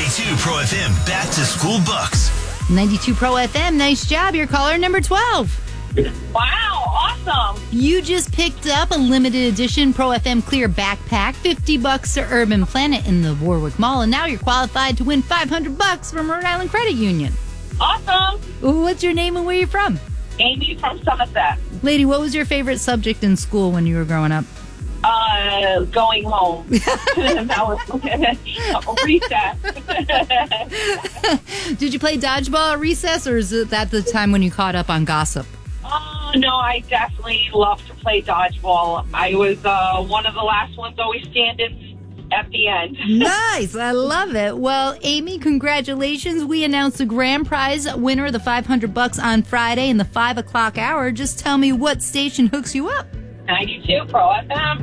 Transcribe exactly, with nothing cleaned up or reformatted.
ninety-two Pro F M Back to School Bucks. ninety-two Pro F M, nice job. You're caller number twelve. Wow, awesome. You just picked up a limited edition Pro F M Clear backpack, fifty bucks to Urban Planet in the Warwick Mall, and now you're qualified to win five hundred bucks from Rhode Island Credit Union. Awesome. What's your name and where you from? Amy from Somerset. Lady, what was your favorite subject in school when you were growing up? Uh, going home. That was recess. Did you play dodgeball at recess, or is it that the time when you caught up on gossip? Oh, no, I definitely love to play dodgeball. I was uh, one of the last ones always standing at the end. Nice. I love it. Well, Amy, congratulations. We announced the grand prize winner, the five hundred bucks on Friday in the five o'clock hour. Just tell me what station hooks you up. ninety-two Pro F M.